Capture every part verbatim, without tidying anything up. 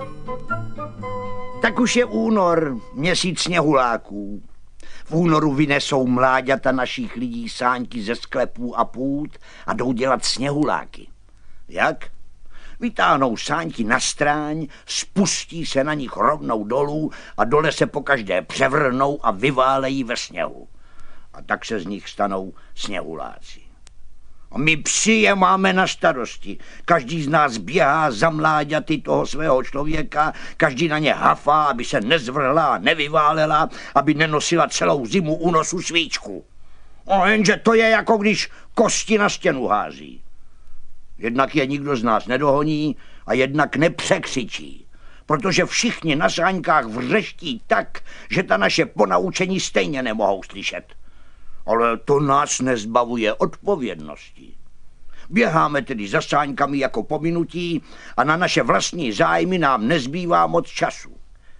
Tak už je únor, měsíc sněhuláků. V únoru vynesou mláďata našich lidí sáňky ze sklepů a půd a jdou dělat sněhuláky. Jak? Vytáhnou sáňky na stráň, spustí se na nich rovnou dolů a dole se pokaždé převrhnou a vyválejí ve sněhu. A tak se z nich stanou sněhuláci. A my psi je máme na starosti. Každý z nás běhá za mláďaty toho svého člověka, každý na ně hafá, aby se nezvrhla a nevyválela, aby nenosila celou zimu u nosu svíčku. O, jenže to je jako když kosti na stěnu hází. Jednak je nikdo z nás nedohoní a jednak nepřekřičí, protože všichni na sáňkách vřeští tak, že ta naše ponaučení stejně nemohou slyšet. Ale to nás nezbavuje odpovědnosti. Běháme tedy za sáňkami jako pominutí a na naše vlastní zájmy nám nezbývá moc času.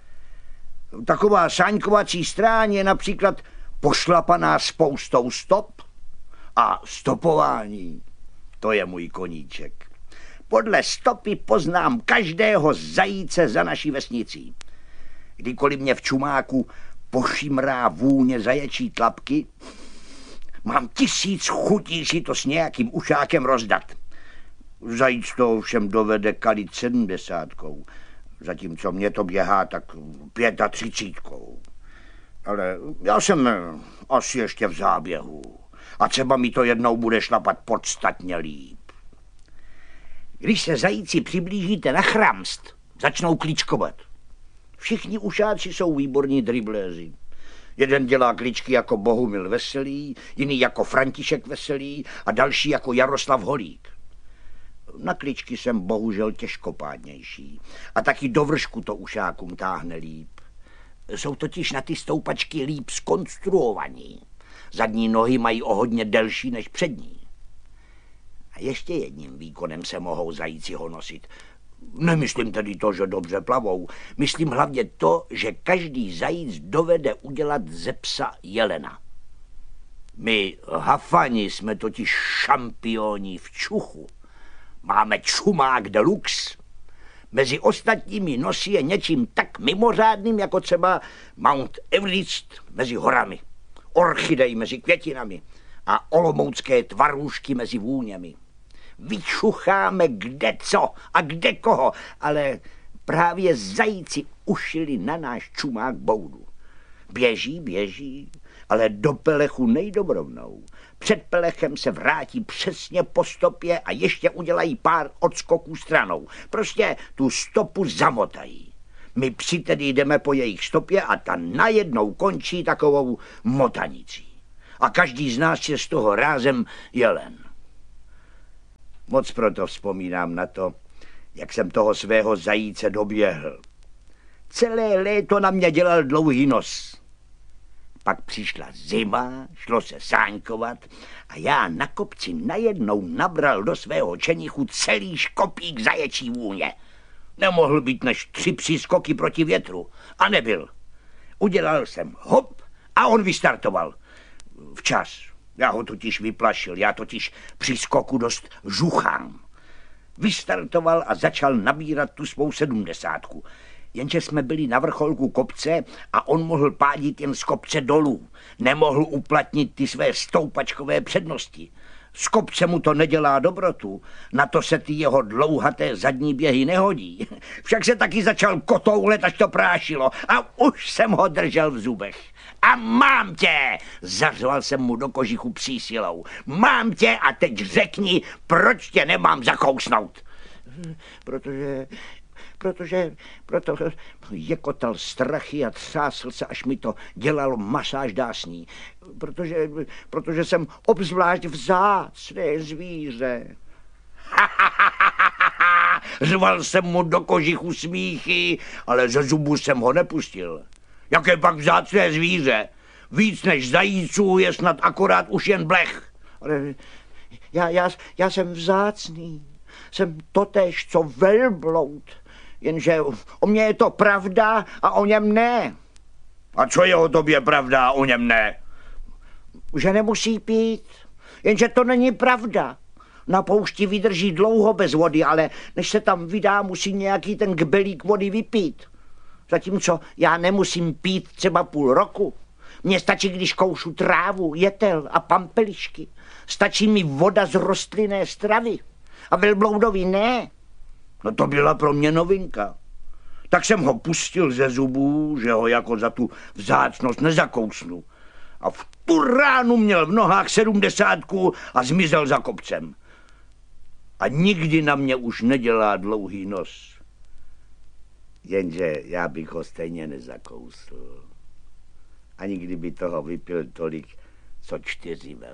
Taková sáňkovací stráň je například pošlapaná spoustou stop a stopování. To je můj koníček. Podle stopy poznám každého zajíce za naší vesnicí. Kdykoliv mě v čumáku pošimrá vůně zaječí tlapky, mám tisíc chutí si to s nějakým ušákem rozdat. Zajíc to ovšem dovede kalit sedmdesátkou, zatímco mě to běhá tak pětatřicítkou. Ale já jsem asi ještě v záběhu a třeba mi to jednou bude šlapat podstatně líp. Když se zajíci přiblížíte na chramst, začnou kličkovat. Všichni ušáci jsou výborní dribléři. Jeden dělá kličky jako Bohumil Veselý, jiný jako František Veselý a další jako Jaroslav Holík. Na kličky jsem bohužel těžkopádnější a taky do vršku to ušákům táhne líp. Jsou totiž na ty stoupačky líp zkonstruovaní. Zadní nohy mají o hodně delší než přední. A ještě jedním výkonem se mohou zajíci honosit. Nemyslím tedy to, že dobře plavou. Myslím hlavně to, že každý zajíc dovede udělat ze psa jelena. My hafani jsme totiž šampioni v čuchu. Máme čumák deluxe. Mezi ostatními nosí je něčím tak mimořádným, jako třeba Mount Everest mezi horami, orchidej mezi květinami a olomoucké tvarůžky mezi vůněmi. Vyčucháme kde co a kde koho, ale právě zajíci ušili na náš čumák boudu. Běží, běží, ale do pelechu nejdou rovnou. Před pelechem se vrátí přesně po stopě a ještě udělají pár odskoků stranou. Prostě tu stopu zamotají. My psi tedy jdeme po jejich stopě a ta najednou končí takovou motanicí. A každý z nás je z toho rázem jelen. Moc proto vzpomínám na to, jak jsem toho svého zajíce doběhl. Celé léto na mě dělal dlouhý nos. Pak přišla zima, šlo se sáňkovat a já na kopci najednou nabral do svého čenichu celý škopík zaječí vůně. Nemohl být než tři přískoky proti větru. A nebyl. Udělal jsem hop a on vystartoval. Včas. Já ho totiž vyplašil, já totiž při skoku dost žuchám. Vystartoval a začal nabírat tu svou sedmdesátku. Jenže jsme byli na vrcholku kopce a on mohl pádit jen z kopce dolů. Nemohl uplatnit ty své stoupačkové přednosti. Z kopce mu to nedělá dobrotu, na to se ty jeho dlouhaté zadní běhy nehodí. Však se taky začal kotoulet, až to prášilo a už jsem ho držel v zubech. A mám tě, zařval jsem mu do kožichu psí silou. Mám tě a teď řekni, proč tě nemám zakousnout. Protože... Protože, protože jekotal strachy a třásl se, až mi to dělalo masáž dásní. Protože, protože jsem obzvlášť vzácné zvíře. Řval jsem mu do kožichu smíchy, ale ze zubu jsem ho nepustil. Jaké pak vzácné zvíře? Víc než zajíců je snad akorát už jen blech. Ale já, já, já jsem vzácný. Jsem totéž, co velbloud. Jenže o mně je to pravda a o něm ne. A co je o tobě pravda a o něm ne? Že nemusí pít, jenže to není pravda. Na poušti vydrží dlouho bez vody, ale než se tam vydá, musí nějaký ten kbelík vody vypít. Zatímco já nemusím pít třeba půl roku. Mně stačí, když koušu trávu, jetel a pampelišky. Stačí mi voda z rostlinné stravy. A velbloudovi ne. No to byla pro mě novinka. Tak jsem ho pustil ze zubů, že ho jako za tu vzácnost nezakousnu. A v tu ránu měl v nohách sedmdesátku a zmizel za kopcem. A nikdy na mě už nedělá dlouhý nos. Jenže já bych ho stejně nezakousl. Ani kdyby toho vypil tolik, co čtyři velké.